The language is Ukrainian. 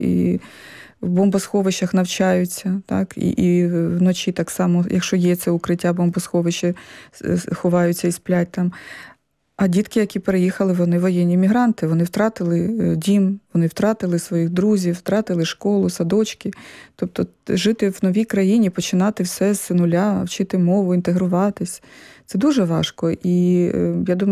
і в бомбосховищах навчаються, так, і вночі так само, якщо є це укриття, бомбосховище, ховаються і сплять там. А дітки, які переїхали, вони воєнні мігранти, вони втратили дім, вони втратили своїх друзів, втратили школу, садочки. Тобто жити в новій країні, починати все з нуля, вчити мову, інтегруватись – це дуже важко. І я думаю,